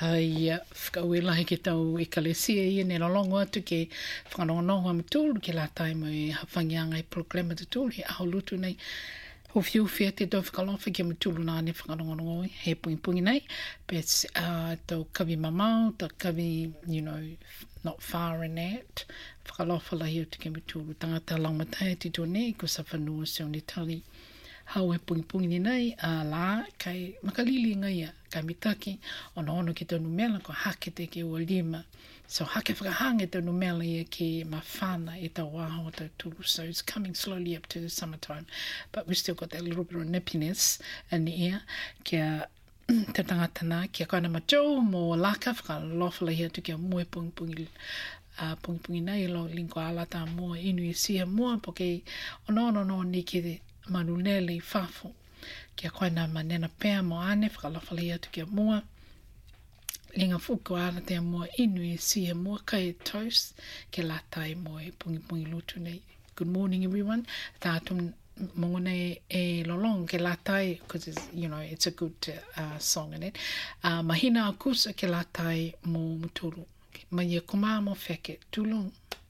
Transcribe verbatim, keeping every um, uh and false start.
Hai, whakauelahi ke tau e kalesia ia ne lolongo atu ke whanongonongo am tūlu ke la taimo e hawhangianga i programa te tūlu he aho lutu nei. Ho fiu fia te tau whakalofa ke am tūlu nā ne whanongonongo he pungi pungi nei. But uh, tau kawi mamau, tau kawi, you know, not far in that. Whakalofa lahi atu ke am tūlu. Tangata laumatai te tō nei ko sa whanua se o ne tali. Hau e pungi pungi ni nei, a la, kai makalili ngai a, kai mitaki, ono ono ki tonu mela, ko hake te ke ua lima. So hake whakahanga tonu mela ia ke mawhana e tau waho tau tūru. So it's coming slowly up to the summertime. But we still got that little bit of nippiness in the air. Kia te tangata nā, kia koina matau, mō laka, whakalofa lahi atu kia moe pungi pungi uh, pungi pungi nei, lo lingko ala tā mua, inu i sia mua, poke ono ono ono ni ke te manuneli whafo. Kia koina manena pēr mo ane, whakalawhali atu kia mua. Linga fuku ana te mua inu e sia mua kai toast, ke latai mo e pungi pungi lutu nei. Good morning everyone. Tātum mongone e lolong ke latai, because it's, you know, it's a good uh, song in it. Uh, mahina akusa ke latai mo muturu. Mai e kumā mo wheke, tūlong.